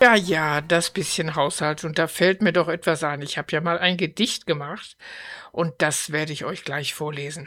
Ja, ja, das bisschen Haushalt. Und da fällt mir doch etwas ein. Ich habe ja mal ein Gedicht gemacht und das werde ich euch gleich vorlesen.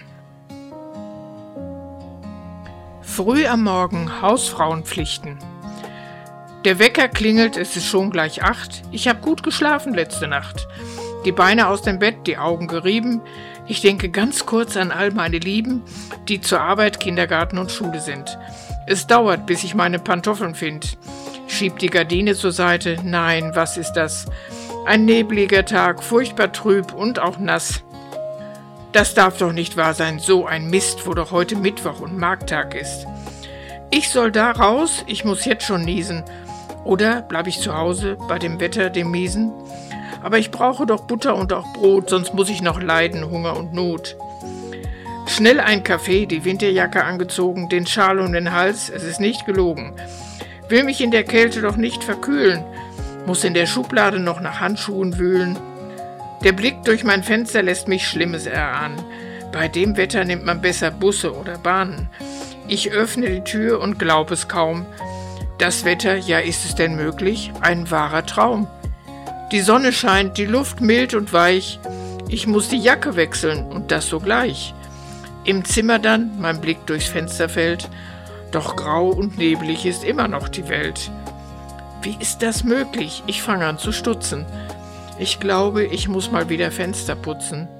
Früh am Morgen Hausfrauenpflichten. Der Wecker klingelt, es ist schon gleich 8. Ich habe gut geschlafen letzte Nacht. Die Beine aus dem Bett, die Augen gerieben. Ich denke ganz kurz an all meine Lieben, die zur Arbeit, Kindergarten und Schule sind. Es dauert, bis ich meine Pantoffeln find. Schieb die Gardine zur Seite. Nein, was ist das? Ein nebliger Tag, furchtbar trüb und auch nass. Das darf doch nicht wahr sein, so ein Mist, wo doch heute Mittwoch und Markttag ist. Ich soll da raus, ich muss jetzt schon niesen. Oder bleib ich zu Hause, bei dem Wetter, dem Miesen? Aber ich brauche doch Butter und auch Brot, sonst muss ich noch leiden, Hunger und Not. Schnell ein Kaffee, die Winterjacke angezogen, den Schal um den Hals, es ist nicht gelogen. Will mich in der Kälte doch nicht verkühlen, muss in der Schublade noch nach Handschuhen wühlen. Der Blick durch mein Fenster lässt mich Schlimmes erahnen. Bei dem Wetter nimmt man besser Busse oder Bahnen. Ich öffne die Tür und glaub es kaum. Das Wetter, ja ist es denn möglich, ein wahrer Traum. Die Sonne scheint, die Luft mild und weich. Ich muss die Jacke wechseln und das sogleich. Im Zimmer dann, mein Blick durchs Fenster fällt, doch grau und neblig ist immer noch die Welt. Wie ist das möglich? Ich fange an zu stutzen. Ich glaube, ich muss mal wieder Fenster putzen.